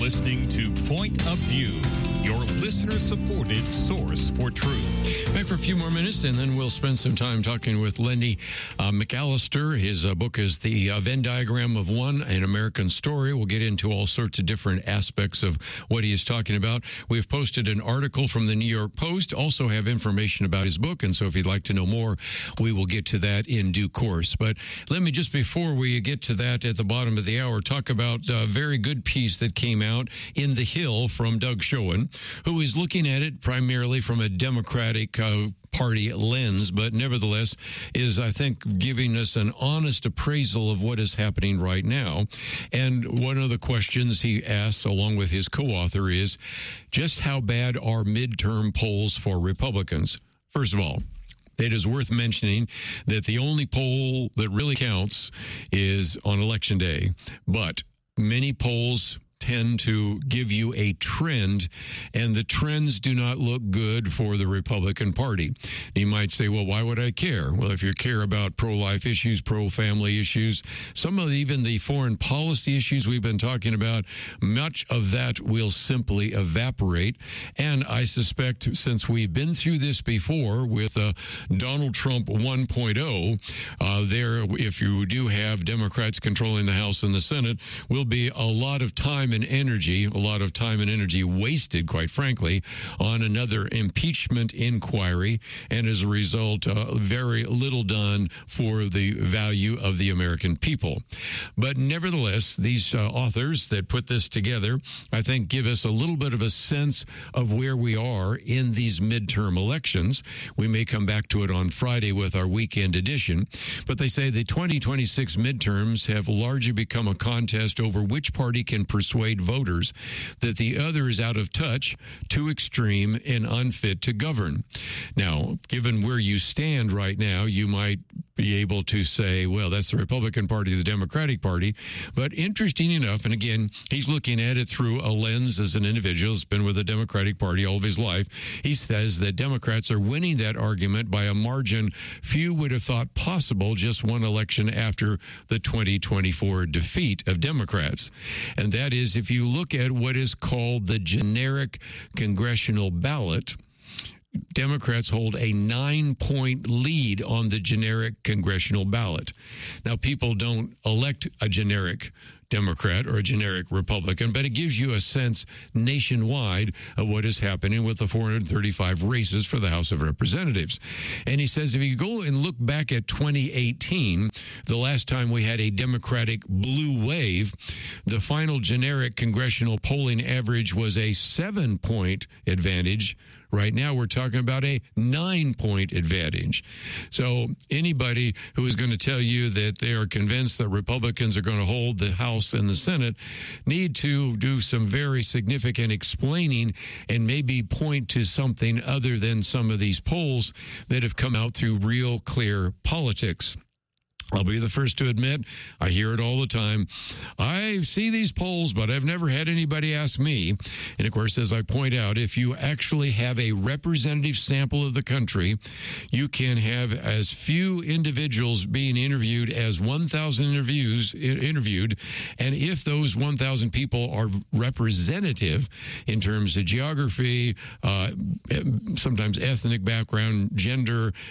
listening to Point of View, your listener-supported source for truth. Back for a few more minutes, and then we'll spend some time talking with Lenny McAllister. His book is The Venn Diagram of One, An American Story. We'll get into all sorts of different aspects of what he is talking about. We've posted an article from the New York Post, also have information about his book, and so if you'd like to know more, we will get to that in due course. But let me just, before we get to that at the bottom of the hour, talk about a very good piece that came out in The Hill from Doug Schoen, who is looking at it primarily from a Democratic Party lens, but nevertheless is, I think, giving us an honest appraisal of what is happening right now. And one of the questions he asks, along with his co-author, is just how bad are midterm polls for Republicans? First of all, it is worth mentioning that the only poll that really counts is on Election Day, but many polls tend to give you a trend, and the trends do not look good for the Republican Party. You might say, well, why would I care? Well, if you care about pro-life issues, pro-family issues, some of even the foreign policy issues we've been talking about, much of that will simply evaporate. And I suspect, since we've been through this before with Donald Trump 1.0, there, if you do have Democrats controlling the House and the Senate, will be a lot of time and energy wasted, quite frankly, on another impeachment inquiry, and as a result, very little done for the value of the American people. But nevertheless, these authors that put this together, I think, give us a little bit of a sense of where we are in these midterm elections. We may come back to it on Friday with our weekend edition, but they say the 2026 midterms have largely become a contest over which party can persuade voters that the other is out of touch, too extreme, and unfit to govern. Now, given where you stand right now, you might be able to say, well, that's the Republican Party, the Democratic Party. But interesting enough, and again, he's looking at it through a lens as an individual who's been with the Democratic Party all of his life. He says that Democrats are winning that argument by a margin few would have thought possible just one election after the 2024 defeat of Democrats. And that is, if you look at what is called the generic congressional ballot, Democrats hold a 9-point lead on the generic congressional ballot. Now, people don't elect a generic Democrat or a generic Republican, but it gives you a sense nationwide of what is happening with the 435 races for the House of Representatives. And he says if you go and look back at 2018, the last time we had a Democratic blue wave, the final generic congressional polling average was a 7-point advantage. Right now, we're talking about a 9-point advantage. So anybody who is going to tell you that they are convinced that Republicans are going to hold the House and the Senate need to do some very significant explaining and maybe point to something other than some of these polls that have come out through real clear politics. I'll be the first to admit, I hear it all the time. I see these polls, but I've never had anybody ask me. And of course, as I point out, if you actually have a representative sample of the country, you can have as few individuals being interviewed as 1,000 interviewed. And if those 1,000 people are representative in terms of geography, sometimes ethnic background, gender,